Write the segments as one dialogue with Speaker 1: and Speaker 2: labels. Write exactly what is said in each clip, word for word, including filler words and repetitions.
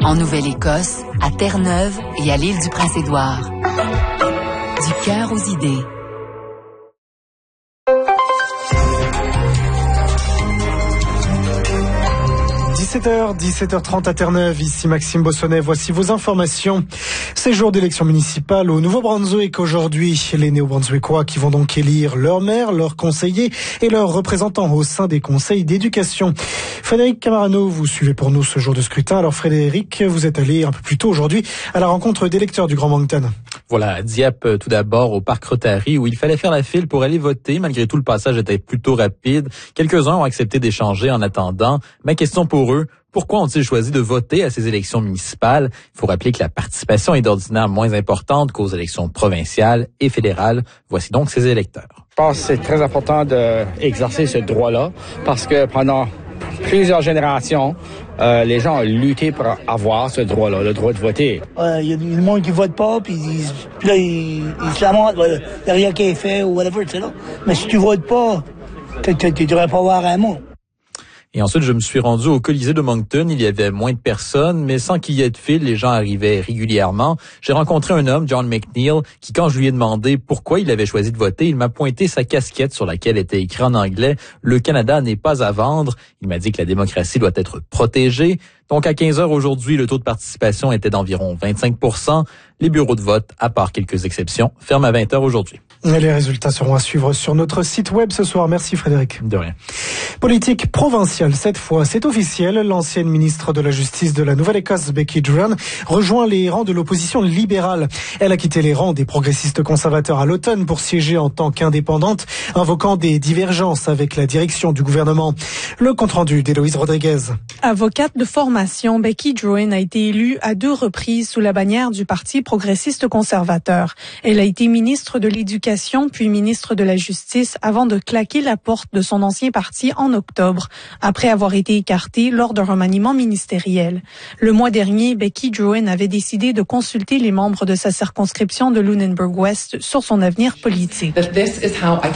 Speaker 1: En Nouvelle-Écosse, à Terre-Neuve et à l'île du Prince-Édouard. Du cœur aux idées.
Speaker 2: dix-sept heures, dix-sept heures trente à Terre-Neuve, ici Maxime Bossonnet, voici vos informations. C'est jour d'élection municipale au Nouveau-Brunswick aujourd'hui. Les Néo-Brunswickois qui vont donc élire leur maire, leurs conseillers et leurs représentants au sein des conseils d'éducation. Frédéric Camarano, vous suivez pour nous ce jour de scrutin. Alors Frédéric, vous êtes allé un peu plus tôt aujourd'hui à la rencontre d'électeurs du Grand Moncton.
Speaker 3: Voilà, à Dieppe tout d'abord au Parc Rotary où il fallait faire la file pour aller voter. Malgré tout, le passage était plutôt rapide. Quelques-uns ont accepté d'échanger en attendant. Ma question pour eux, pourquoi ont-ils choisi de voter à ces élections municipales? Il faut rappeler que la participation est d'ordinaire moins importante qu'aux élections provinciales et fédérales. Voici donc ces électeurs.
Speaker 4: Je pense que c'est très important d'exercer ce droit-là parce que pendant plusieurs générations, euh, les gens ont lutté pour avoir ce droit-là, le droit de voter.
Speaker 5: Il euh, y a du monde qui vote pas, puis, puis là, ils, ils se lamentent, il n'y a rien qui est fait ou whatever, tu sais là. Mais si tu votes pas, tu ne devrais pas avoir un mot.
Speaker 3: Et ensuite, je me suis rendu au Colisée de Moncton. Il y avait moins de personnes, mais sans qu'il y ait de file, les gens arrivaient régulièrement. J'ai rencontré un homme, John McNeil, qui, quand je lui ai demandé pourquoi il avait choisi de voter, il m'a pointé sa casquette sur laquelle était écrit en anglais « Le Canada n'est pas à vendre ». Il m'a dit que la démocratie doit être protégée. Donc, à quinze heures aujourd'hui, le taux de participation était d'environ vingt-cinq pour cent. Les bureaux de vote, à part quelques exceptions, ferment à vingt heures aujourd'hui.
Speaker 2: Et les résultats seront à suivre sur notre site web ce soir. Merci Frédéric.
Speaker 3: De rien.
Speaker 2: Politique provinciale, cette fois, c'est officiel. L'ancienne ministre de la Justice de la Nouvelle-Écosse, Becky Drouin, rejoint les rangs de l'opposition libérale. Elle a quitté les rangs des progressistes conservateurs à l'automne pour siéger en tant qu'indépendante, invoquant des divergences avec la direction du gouvernement. Le compte-rendu d'Héloïse Rodriguez.
Speaker 6: Avocate de formation, Becky Drouin a été élue à deux reprises sous la bannière du Parti progressiste conservateur. Elle a été ministre de l'Éducation puis ministre de la Justice avant de claquer la porte de son ancien parti en octobre, après avoir été écartée lors d'un remaniement ministériel. Le mois dernier, Becky Drouin avait décidé de consulter les membres de sa circonscription de Lunenburg-Ouest sur son avenir politique. C'est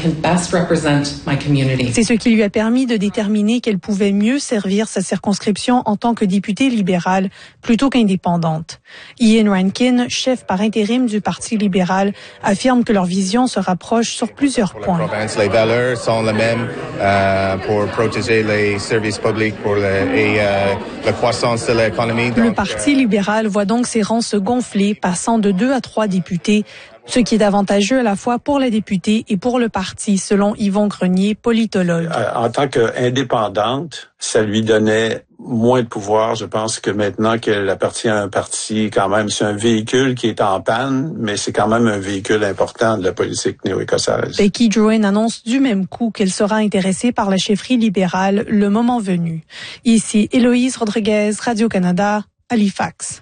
Speaker 6: ce qui lui a permis de déterminer qu'elle pouvait mieux servir sa circonscription en tant que députée libérale plutôt qu'indépendante. Ian Rankin, chef par intérim du Parti libéral, affirme que leur vision se rapproche sur plusieurs points.
Speaker 7: Les valeurs sont les mêmes euh, pour protéger les services publics, pour le, et euh, la croissance de l'économie.
Speaker 6: Le Parti libéral voit donc ses rangs se gonfler, passant de deux à trois députés, ce qui est avantageux à la fois pour la députée et pour le parti, selon Yvon Grenier, politologue.
Speaker 8: En tant qu'indépendante, ça lui donnait moins de pouvoir. Je pense que maintenant qu'elle appartient à un parti, quand même, c'est un véhicule qui est en panne, mais c'est quand même un véhicule important de la politique néo-écossaise.
Speaker 6: Becky Drouin annonce du même coup qu'elle sera intéressée par la chefferie libérale le moment venu. Ici, Héloïse Rodriguez, Radio-Canada, Halifax.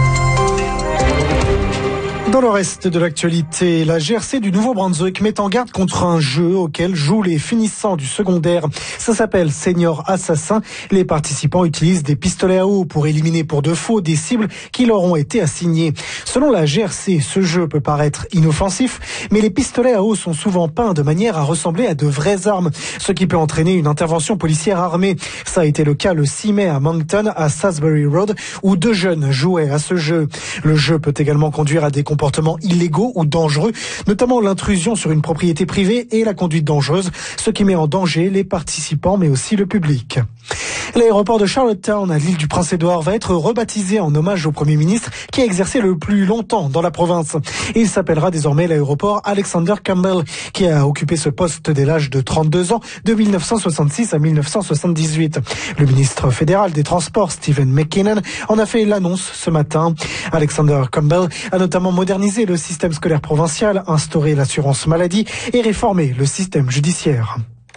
Speaker 2: Dans le reste de l'actualité, la G R C du Nouveau-Brunswick met en garde contre un jeu auquel jouent les finissants du secondaire. Ça s'appelle Senior Assassin. Les participants utilisent des pistolets à eau pour éliminer pour de faux des cibles qui leur ont été assignées. Selon la G R C, ce jeu peut paraître inoffensif, mais les pistolets à eau sont souvent peints de manière à ressembler à de vraies armes, ce qui peut entraîner une intervention policière armée. Ça a été le cas le six mai à Moncton, à Salisbury Road, où deux jeunes jouaient à ce jeu. Le jeu peut également conduire à des comportements illégaux ou dangereux, notamment l'intrusion sur une propriété privée et la conduite dangereuse, ce qui met en danger les participants mais aussi le public. L'aéroport de Charlottetown à l'île du Prince-Édouard va être rebaptisé en hommage au Premier ministre qui a exercé le plus longtemps dans la province. Et il s'appellera désormais l'aéroport Alexander Campbell, qui a occupé ce poste dès l'âge de trente-deux ans, de mille neuf cent soixante-six à mille neuf cent soixante-dix-huit. Le ministre fédéral des Transports, Stephen McKinnon, en a fait l'annonce ce matin. Alexander Campbell a notamment modernisé le système scolaire provincial, instauré l'assurance maladie et réformé le système judiciaire.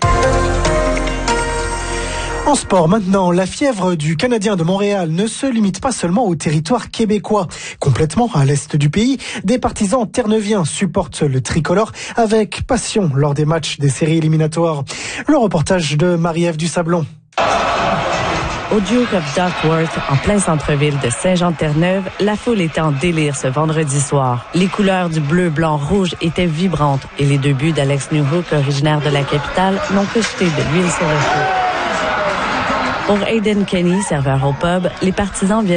Speaker 2: En sport maintenant, la fièvre du Canadien de Montréal ne se limite pas seulement au territoire québécois. Complètement à l'est du pays, des partisans terre-neuviens supportent le tricolore avec passion lors des matchs des séries éliminatoires. Le reportage de Marie-Ève Dusablon.
Speaker 9: Au Duke of Duckworth, en plein centre-ville de Saint-Jean-de-Terre-Neuve, la foule était en délire ce vendredi soir. Les couleurs du bleu, blanc, rouge étaient vibrantes et les deux buts d'Alex Newhook, originaire de la capitale, n'ont que jeté de l'huile sur le feu. Pour Aidan Kenny, serveur au pub, les partisans viennent